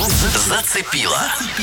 Зацепила.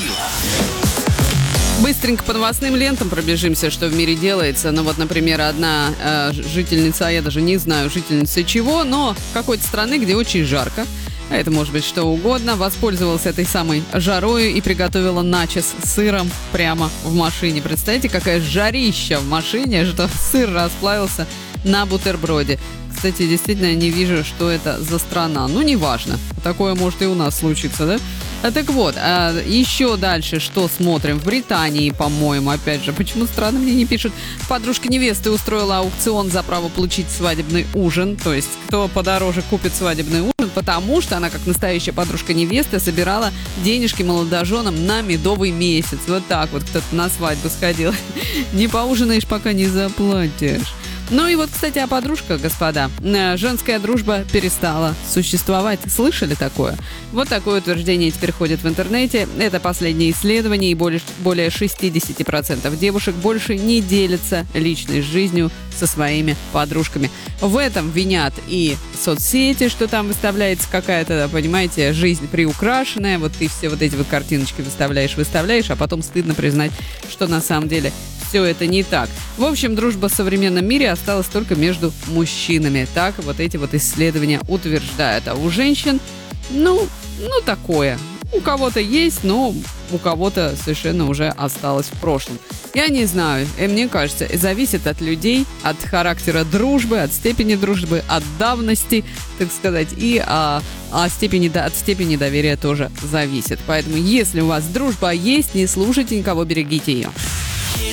Быстренько по новостным лентам пробежимся, что в мире делается. Ну вот, например, одна жительница, я даже не знаю, жительница чего, но какой-то страны, где очень жарко, а это может быть что угодно, воспользовалась этой самой жарой и приготовила начос с сыром прямо в машине. Представляете, какая жарища в машине, что сыр расплавился на бутерброде. Кстати, действительно, я не вижу, что это за страна. Ну, неважно. Такое может и у нас случиться, да? Так вот, еще дальше, что смотрим? В Британии, по-моему, опять же, почему страны мне не пишут? Подружка невесты устроила аукцион за право получить свадебный ужин. То есть, кто подороже купит свадебный ужин, потому что она, как настоящая подружка невесты, собирала денежки молодоженам на медовый месяц. Вот так вот кто-то на свадьбу сходил. Не поужинаешь, пока не заплатишь. Ну и вот, кстати, о подружках, господа. Женская дружба перестала существовать. Слышали такое? Вот такое утверждение теперь ходит в интернете. Это последнее исследование, и более 60% девушек больше не делятся личной жизнью со своими подружками. В этом винят и соцсети, что там выставляется какая-то, понимаете, жизнь приукрашенная. Вот ты все вот эти вот картиночки выставляешь, а потом стыдно признать, что на самом деле все это не так. В общем, дружба в современном мире осталась только между мужчинами. Так вот эти вот исследования утверждают. А у женщин, ну такое. У кого-то есть, но у кого-то совершенно уже осталось в прошлом. Я не знаю, мне кажется, зависит от людей, от характера дружбы, от степени дружбы, от давности, так сказать, и от степени доверия тоже зависит. Поэтому, если у вас дружба есть, не слушайте никого, берегите ее.